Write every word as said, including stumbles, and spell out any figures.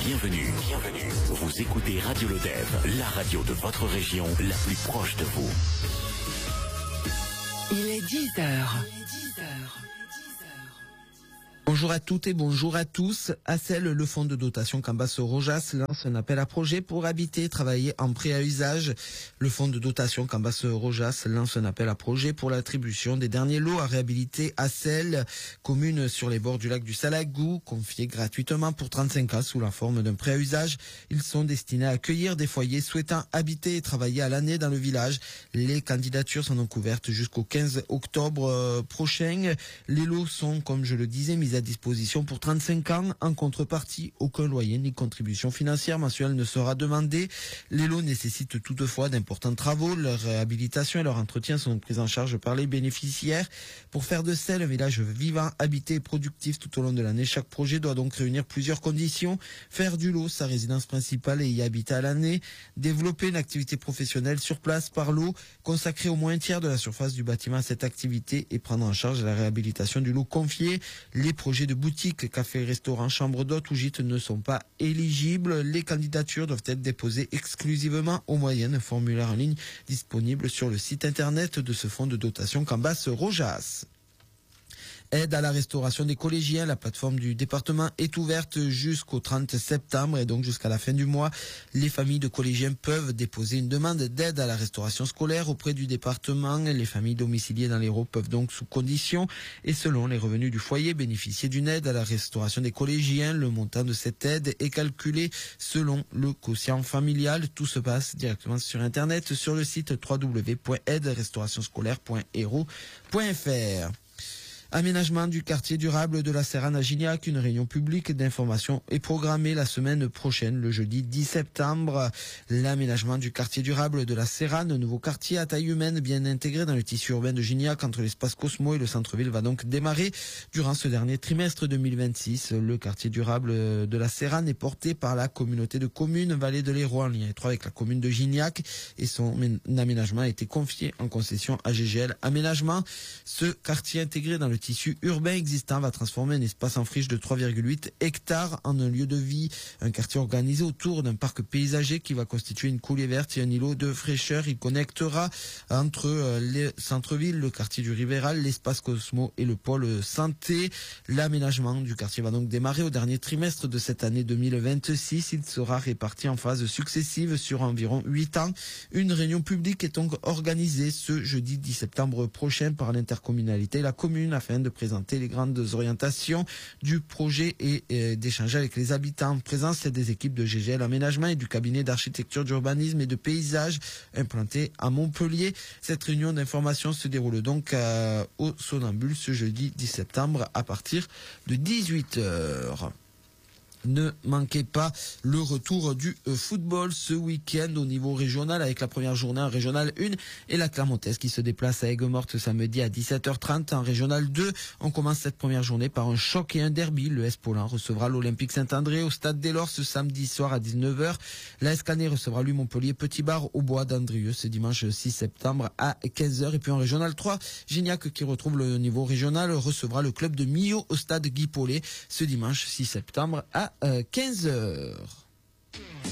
Bienvenue, bienvenue. Vous écoutez Radio Lodève, la radio de votre région, la plus proche de vous. Il est dix heures. Bonjour à toutes et bonjour à tous. Assel, le fonds de dotation Cambasse-Rojas lance un appel à projet pour habiter et travailler en prêt à usage. Le fonds de dotation Cambasse-Rojas lance un appel à projet pour l'attribution des derniers lots à réhabiliter Assel, commune sur les bords du lac du Salagou, confiés gratuitement pour trente-cinq ans sous la forme d'un prêt à usage. Ils sont destinés à accueillir des foyers souhaitant habiter et travailler à l'année dans le village. Les candidatures sont donc ouvertes jusqu'au quinze octobre prochain. Les lots sont, comme je le disais, mis à disposition pour trente-cinq ans. En contrepartie, aucun loyer ni contribution financière mensuelle ne sera demandé. Les lots nécessitent toutefois d'importants travaux. Leur réhabilitation et leur entretien sont pris en charge par les bénéficiaires. Pour faire de Sel un village vivant, habité et productif tout au long de l'année, chaque projet doit donc réunir plusieurs conditions. Faire du lot sa résidence principale et y habiter à l'année. Développer une activité professionnelle sur place par lot. Consacrer au moins un tiers de la surface du bâtiment à cette activité et prendre en charge la réhabilitation du lot confié. Les projets de boutiques, cafés, restaurants, chambres d'hôtes ou gîtes ne sont pas éligibles. Les candidatures doivent être déposées exclusivement au moyen d'un formulaire en ligne disponible sur le site internet de ce fonds de dotation Cambasse-Rojas. Aide à la restauration des collégiens. La plateforme du département est ouverte jusqu'au trente septembre et donc jusqu'à la fin du mois. Les familles de collégiens peuvent déposer une demande d'aide à la restauration scolaire auprès du département. Les familles domiciliées dans l'Hérault peuvent donc, sous condition et selon les revenus du foyer, bénéficier d'une aide à la restauration des collégiens. Le montant de cette aide est calculé selon le quotient familial. Tout se passe directement sur Internet sur le site w w w point aide restauration scolaire point hérault point f r. Aménagement du quartier durable de la Serrane à Gignac. Une réunion publique d'information est programmée la semaine prochaine, le jeudi dix septembre. L'aménagement du quartier durable de la Serrane, nouveau quartier à taille humaine bien intégré dans le tissu urbain de Gignac entre l'espace Cosmo et le centre-ville, va donc démarrer durant ce dernier trimestre deux mille vingt-six. Le quartier durable de la Serrane est porté par la communauté de communes Vallée de l'Hérault en lien étroit avec la commune de Gignac et son aménagement a été confié en concession à G G L Aménagement. Ce quartier intégré dans le tissu urbain existant va transformer un espace en friche de trois virgule huit hectares en un lieu de vie, un quartier organisé autour d'un parc paysager qui va constituer une coulée verte et un îlot de fraîcheur. Il connectera entre le centre-ville, le quartier du Rivéral, l'espace Cosmo et le pôle santé. L'aménagement du quartier va donc démarrer au dernier trimestre de cette année deux mille vingt-six. Il sera réparti en phases successives sur environ huit ans. Une réunion publique est donc organisée ce jeudi dix septembre prochain par l'intercommunalité et la commune afin de présenter les grandes orientations du projet et euh, d'échanger avec les habitants. En présence des équipes de G G L Aménagement et du cabinet d'architecture, d'urbanisme et de paysage implanté à Montpellier. Cette réunion d'information se déroule donc euh, au Sonambule ce jeudi dix septembre à partir de dix-huit heures. Ne manquez pas le retour du football ce week-end au niveau régional avec la première journée en régional un et la Clermontaise qui se déplace à Aigues-Mortes ce samedi à dix-sept heures trente en régional deux. On commence cette première journée par un choc et un derby. Le S Paulin recevra l'Olympique Saint-André au stade des Lors ce samedi soir à dix-neuf heures. La S Canet recevra lui Montpellier Petit Bar au bois d'Andrieux ce dimanche six septembre à quinze heures. Et puis en régional trois, Gignac qui retrouve le niveau régional recevra le club de Millau au stade Guy Paulet ce dimanche six septembre à quinze heures.